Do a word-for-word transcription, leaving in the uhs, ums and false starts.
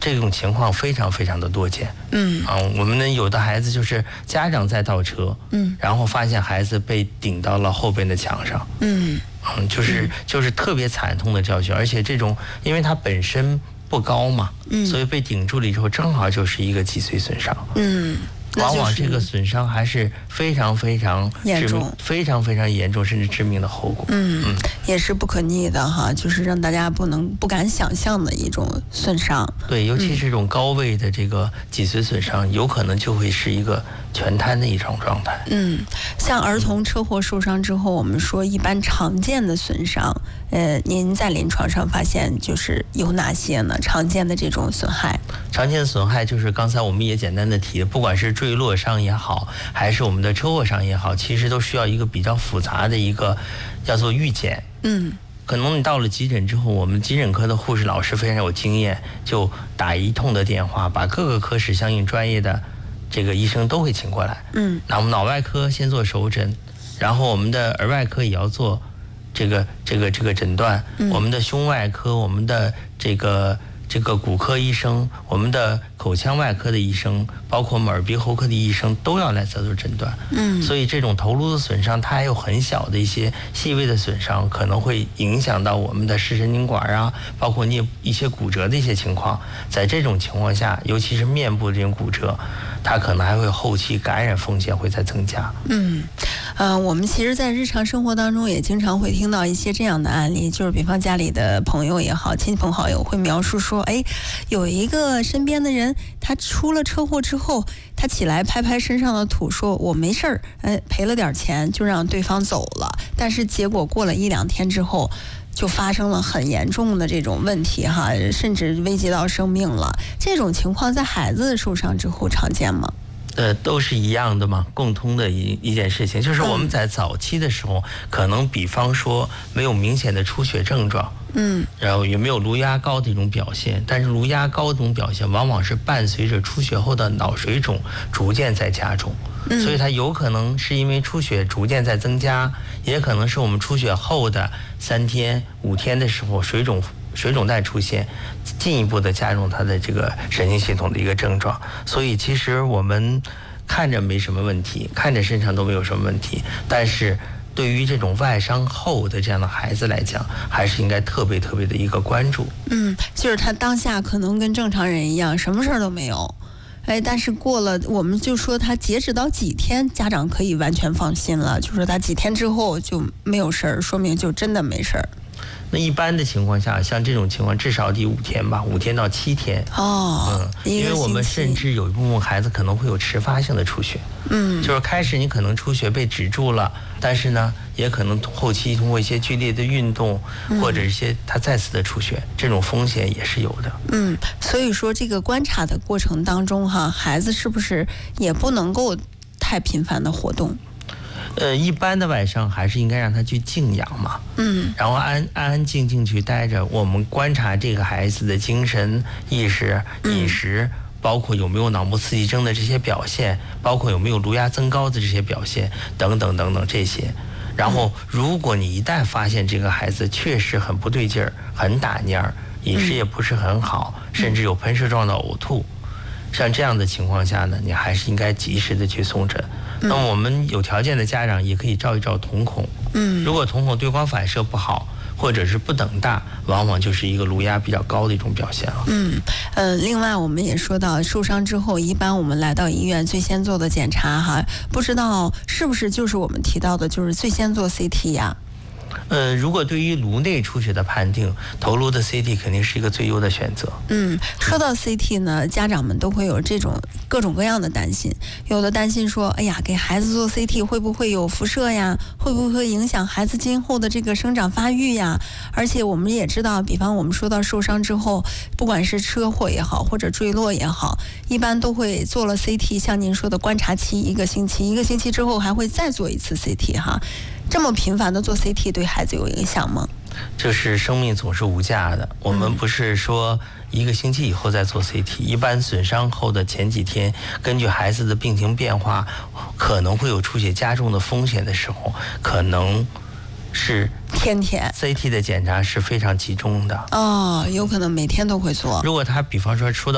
这种情况非常非常的多见。嗯啊，我们呢有的孩子就是家长在倒车，嗯，然后发现孩子被顶到了后边的墙上，嗯嗯，就是就是特别惨痛的教训，而且这种因为它本身不高嘛，嗯，所以被顶住了以后，正好就是一个脊髓损伤，嗯。往往这个损伤还是非常非常严重， 非常非常严重，甚至致命的后果。 嗯，嗯也是不可逆的哈，就是让大家不能不敢想象的一种损伤。 对，尤其是这种高位的这个脊髓损伤，嗯、有可能就会是一个全瘫的一种状态。 嗯，像儿童车祸受伤之后，我们说一般常见的损伤，呃，您在临床上发现就是有哪些呢？常见的这种损害？ 常见的损害就是刚才我们也简单的提的，不管是坠落伤也好，还是我们的车祸伤也好，其实都需要一个比较复杂的一个叫做预检。嗯，可能你到了急诊之后，我们急诊科的护士老师非常有经验，就打一通的电话，把各个科室相应专业的这个医生都会请过来。嗯，那我们脑外科先做手诊，然后我们的儿外科也要做这个这个这个诊断，嗯、我们的胸外科，我们的这个。这个骨科医生，我们的口腔外科的医生，包括我们耳鼻喉科的医生都要来做做诊断。嗯，所以这种头颅的损伤，它还有很小的一些细微的损伤，可能会影响到我们的视神经管啊，包括你一些骨折的一些情况。在这种情况下，尤其是面部这种骨折，它可能还会后期感染风险会再增加。 嗯，呃，我们其实，在日常生活当中也经常会听到一些这样的案例，就是比方家里的朋友也好，亲朋好友会描述说，哎，有一个身边的人，他出了车祸之后，他起来拍拍身上的土，说我没事儿，呃，赔了点钱就让对方走了。但是结果过了一两天之后，就发生了很严重的这种问题哈，甚至危及到生命了。这种情况在孩子受伤之后常见吗？ 呃，都是一样的嘛，共通的一一件事情，就是我们在早期的时候，嗯、可能比方说没有明显的出血症状，嗯，然后也没有颅压高的一种表现，但是颅压高的这种表现，往往是伴随着出血后的脑水肿逐渐在加重，嗯、所以它有可能是因为出血逐渐在增加，也可能是我们出血后的三天、五天的时候水肿。水肿带出现，进一步的加重它的这个神经系统的一个症状，所以其实我们看着没什么问题，看着身上都没有什么问题，但是对于这种外伤后的这样的孩子来讲，还是应该特别特别的一个关注。 嗯，就是他当下可能跟正常人一样，什么事儿都没有。哎，但是过了，我们就说他截止到几天，家长可以完全放心了，就说他几天之后就没有事儿，说明就真的没事儿。 那一般的情况下，像这种情况至少得五天吧，五天到七天。哦，嗯，因为我们甚至有一部分孩子可能会有迟发性的出血。嗯，就是开始你可能出血被止住了，但是呢，也可能后期通过一些剧烈的运动，嗯、或者一些他再次的出血，这种风险也是有的。 嗯，所以说这个观察的过程当中哈，孩子是不是也不能够太频繁的活动？ 呃，一般的外伤还是应该让他去静养嘛，嗯，然后安安安静静去待着，我们观察这个孩子的精神、意识、饮食，嗯、包括有没有脑部刺激症的这些表现，包括有没有颅压增高的这些表现，等等等等这些。然后，如果你一旦发现这个孩子确实很不对劲儿，很打蔫儿，饮食也不是很好，嗯、甚至有喷射状的呕吐，像这样的情况下呢，你还是应该及时的去送诊。那么我们有条件的家长也可以照一照瞳孔，嗯，如果瞳孔对光反射不好，或者是不等大，往往就是一个颅压比较高的一种表现了。 嗯，呃，另外我们也说到，受伤之后，一般我们来到医院最先做的检查哈，不知道是不是就是我们提到的，就是最先做 C T 呀？ 呃，如果对于颅内出血的判定，头颅的 C T 肯定是一个最优的选择。 嗯，说到 C T 呢，家长们都会有这种各种各样的担心，有的担心说，哎呀，给孩子做 C T 会不会有辐射呀？会不会影响孩子今后的这个生长发育呀？而且我们也知道，比方我们说到受伤之后，不管是车祸也好，或者坠落也好，一般都会做了 C T， 像您说的观察期一个星期，一个星期之后还会再做一次 C T 哈。这么频繁的做 C T 对孩子有影响吗？ 就是生命总是无价的，我们不是说一个星期以后再做 C T， 一般损伤后的前几天，根据孩子的病情变化，可能会有出血加重的风险的时候，可能是天天 C T 的检查是非常集中的。 哦，有可能每天都会做。 如果他比方说出到